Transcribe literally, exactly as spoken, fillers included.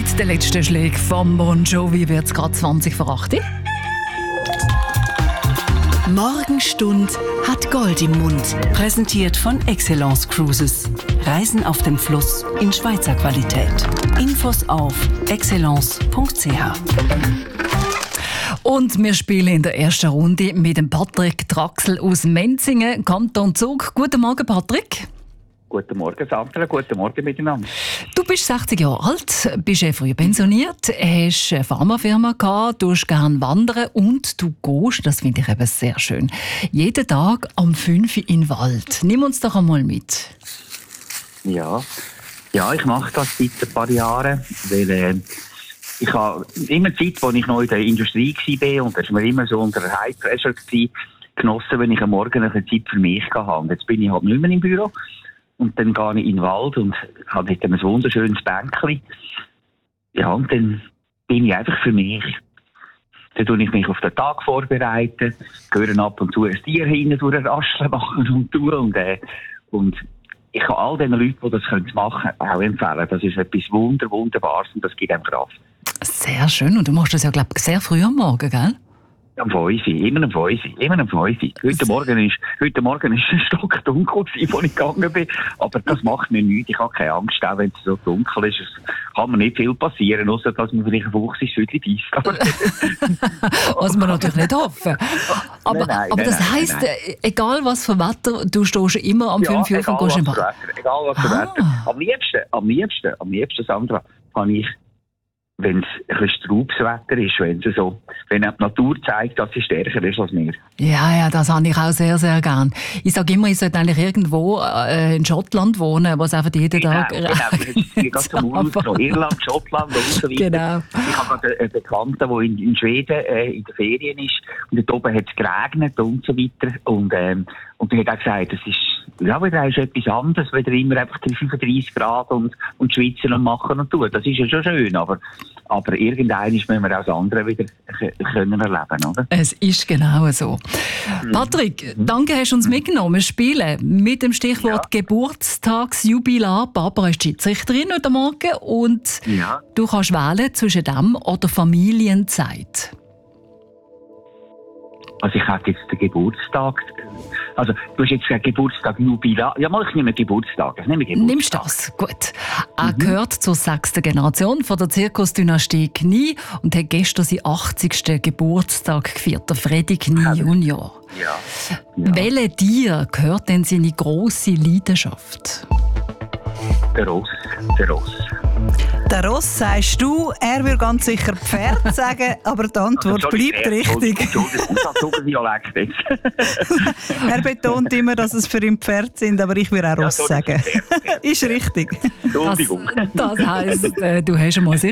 Mit den letzten Schlägen vom Bon Jovi wird es gerade zwanzig vor acht. Morgenstund hat Gold im Mund. Präsentiert von Excellence Cruises. Reisen auf dem Fluss in Schweizer Qualität. Infos auf excellence punkt c h. Und wir spielen in der ersten Runde mit dem Patrick Traxel aus Menzingen, Kanton Zug. Guten Morgen, Patrick. Guten Morgen, Sandra. Guten Morgen miteinander. Du bist sechzig Jahre alt, bist ja früh pensioniert, hast eine Pharmafirma gehabt, du gerne wandern und du gehst, das finde ich eben sehr schön, jeden Tag am fünf Uhr in den Wald. Nimm uns doch einmal mit. Ja, ja ich mache das seit ein paar Jahren, weil äh, ich habe immer Zeit, als ich noch in der Industrie war, und das war mir immer so unter High Pressure gewesen, genossen, wenn ich am Morgen eine Zeit für mich hatte. Und jetzt bin ich halt nicht mehr im Büro. Und dann gehe ich in den Wald und habe dort ein wunderschönes Bänkchen. Ja, und dann bin ich einfach für mich. Dann tue ich mich auf den Tag vorbereiten, höre ab und zu ein Tier hinten durch ein Rascheln machen und tun. Und, äh, und ich kann all den Leuten, die das machen können, auch empfehlen. Das ist etwas Wunder, Wunderbares und das gibt einem Kraft. Sehr schön. Und du machst das ja, glaube ich, sehr früh am Morgen, gell? Am fünf Uhr, immer am fünf Uhr, immer am fünf Uhr. Heute Morgen ist, heute Morgen ist es stockdunkel gewesen, als ich gegangen bin. Aber das macht mir nichts. Ich habe keine Angst, auch wenn es so dunkel ist. Es kann mir nicht viel passieren, außer dass man vielleicht ein Fuchs ins Schüttel beißt. Was wir natürlich nicht hoffen. Aber, Nein, nein, aber das nein, heisst, nein. egal was für Wetter, du stehst immer am Ja, fünf Uhr und egal gehst im was für Wald. Wetter, egal was für Ah. Wetter. Am liebsten, am liebsten, am liebsten, Sandra, kann ich, wenn es ein bisschen straubes Wetter ist, wenn es so, wenn die Natur zeigt, dass sie stärker ist als wir. Ja, ja, das habe ich auch sehr, sehr gern. Ich sage immer, ich sollte eigentlich irgendwo äh, in Schottland wohnen, wo es einfach jeden Tag Genau, genau. Ich gehe zum Urlaub, Irland, Schottland und so weiter. Genau. Ich habe gerade einen Bekannten, der in, in Schweden äh, in den Ferien ist. Und dort oben hat es geregnet und so weiter. Und, ähm, und er hat auch gesagt, das ist, ja, wieder ist etwas anderes, wieder immer einfach fünfunddreißig Grad und, und schwitzen und machen und tun. Das ist ja schon schön, aber, aber irgendwann müssen wir auch das andere wieder können erleben, oder? Es ist genau so. Patrick, danke, hast du uns mitgenommen. Wir spielen mit dem Stichwort Ja. Geburtstagsjubilar. Barbara ist Schiedsrichterin heute Morgen und Ja. du kannst wählen zwischen dem oder Familienzeit. Also ich hätte jetzt den Geburtstag, also du hast jetzt gesagt Geburtstag, Jubilar, ja mal, ich nehme Geburtstag, ich nehme Geburtstag. Nimmst du das? Gut. Er gehört zur sechsten Generation von der Zirkusdynastie Knie und hat gestern seinen achtzigsten Geburtstag gefeiert, der Freddy Knie Junior. Ja. Ja. Welche Tier gehört denn seine grosse Leidenschaft? Der Ross, der Ross. Der Ross sagst du, er würde ganz sicher Pferd sagen, aber die Antwort Also, sorry, bleibt Pferd, richtig. Entschuldigung, Dialekt jetzt. Er betont immer, dass es für ihn Pferd sind, aber ich würde auch Ja, Ross sorry, sagen. Pferd, Pferd. Ist richtig. Entschuldigung. Das, das heisst, äh, du hast einmal sicher